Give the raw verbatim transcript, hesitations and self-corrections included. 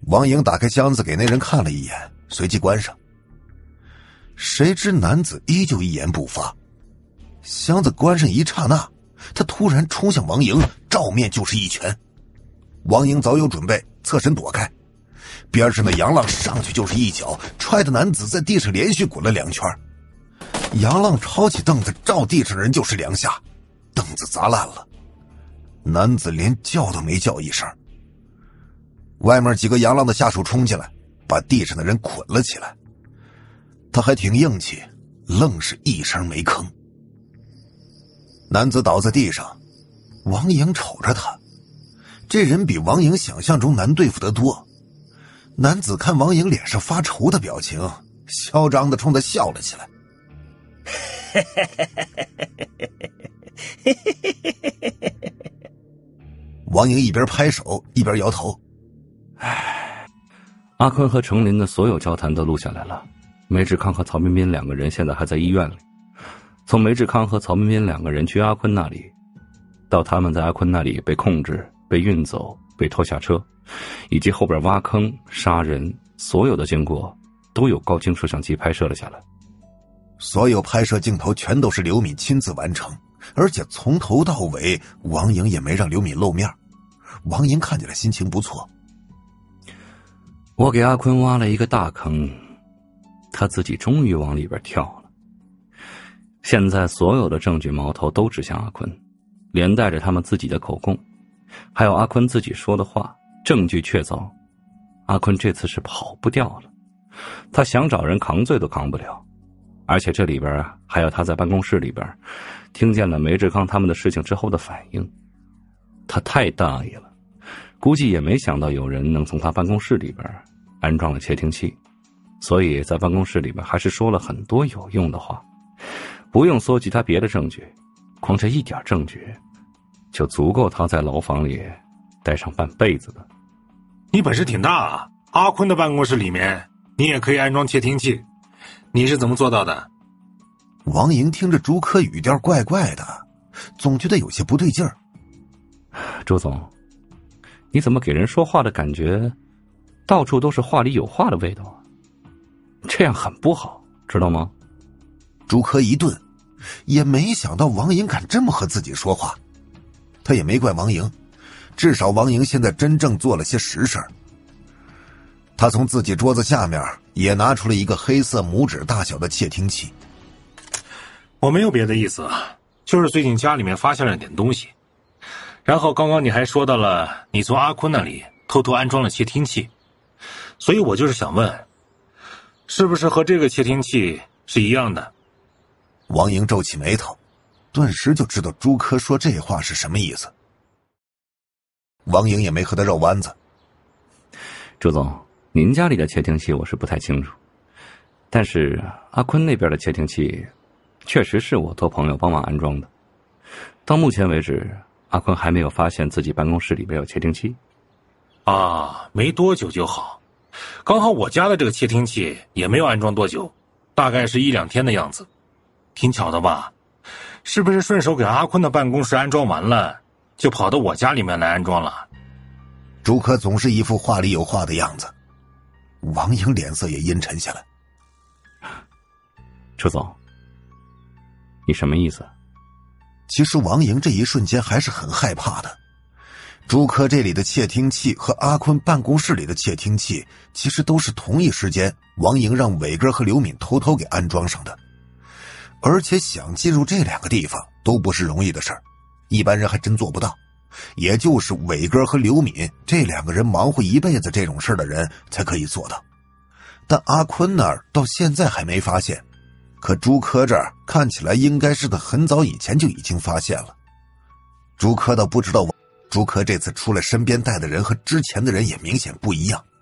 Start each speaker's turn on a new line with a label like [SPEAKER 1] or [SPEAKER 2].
[SPEAKER 1] 王莹打开箱子给那人看了一眼，随即关上。谁知男子依旧一言不发。箱子关上一刹那，他突然冲向王莹，照面就是一拳。王莹早有准备，侧身躲开，边上的杨浪上去就是一脚，踹得男子在地上连续滚了两圈。杨浪抄起凳子照地上人就是两下，凳子砸烂了，男子连叫都没叫一声。外面几个杨浪的下属冲进来，把地上的人捆了起来。他还挺硬气，愣是一声没吭。男子倒在地上，王莹瞅着他，这人比王莹想象中难对付得多。男子看王莹脸上发愁的表情，嚣张地冲他笑了起来。王莹一边拍手一边摇头。
[SPEAKER 2] 唉，阿坤和程林的所有交谈都录下来了。梅志康和曹彬彬两个人现在还在医院里。从梅志康和曹彬彬两个人去阿坤那里，到他们在阿坤那里被控制、被运走、被拖下车，以及后边挖坑、杀人，所有的经过都有高清摄像机拍摄了下来。
[SPEAKER 1] 所有拍摄镜头全都是刘敏亲自完成，而且从头到尾王莹也没让刘敏露面。王莹看起来心情不错。
[SPEAKER 2] 我给阿坤挖了一个大坑，他自己终于往里边跳了。现在所有的证据矛头都指向阿坤，连带着他们自己的口供，还有阿坤自己说的话，证据确凿。阿坤这次是跑不掉了，他想找人扛罪都扛不了。而且这里边还有他在办公室里边听见了梅志康他们的事情之后的反应。他太大意了，估计也没想到有人能从他办公室里边安装了窃听器，所以在办公室里边还是说了很多有用的话。不用搜集他别的证据，光这一点证据就足够他在牢房里待上半辈子的。
[SPEAKER 3] 你本事挺大啊，阿坤的办公室里面你也可以安装窃听器，你是怎么做到的？
[SPEAKER 1] 王莹听着朱科语调怪怪的，总觉得有些不对劲儿。
[SPEAKER 2] 朱总，你怎么给人说话的感觉到处都是话里有话的味道啊？这样很不好，知道吗？
[SPEAKER 1] 朱科一顿，也没想到王莹敢这么和自己说话。他也没怪王莹，至少王莹现在真正做了些实事。他从自己桌子下面也拿出了一个黑色拇指大小的窃听器。
[SPEAKER 3] 我没有别的意思，就是最近家里面发现了点东西，然后刚刚你还说到了你从阿坤那里偷偷安装了窃听器，所以我就是想问，是不是和这个窃听器是一样的？
[SPEAKER 1] 王莹皱起眉头，顿时就知道朱科说这话是什么意思。王莹也没和他绕弯子。
[SPEAKER 2] 朱总，您家里的窃听器我是不太清楚，但是阿坤那边的窃听器确实是我托朋友帮忙安装的。到目前为止，阿坤还没有发现自己办公室里边有窃听器。
[SPEAKER 3] 啊，没多久就好。刚好我家的这个窃听器也没有安装多久，大概是一两天的样子。挺巧的吧？是不是顺手给阿坤的办公室安装完了，就跑到我家里面来安装了？
[SPEAKER 1] 朱科总是一副话里有话的样子。王莹脸色也阴沉下来。
[SPEAKER 2] 朱总，你什么意思？
[SPEAKER 1] 其实王莹这一瞬间还是很害怕的。朱科这里的窃听器和阿坤办公室里的窃听器其实都是同一时间王莹让伟哥和刘敏偷偷给安装上的，而且想进入这两个地方都不是容易的事儿，一般人还真做不到。也就是伟哥和刘敏这两个人忙活一辈子这种事的人才可以做到。但阿坤那儿到现在还没发现，可朱科这儿看起来应该是他很早以前就已经发现了。朱科倒不知道，朱科这次出来身边带的人和之前的人也明显不一样。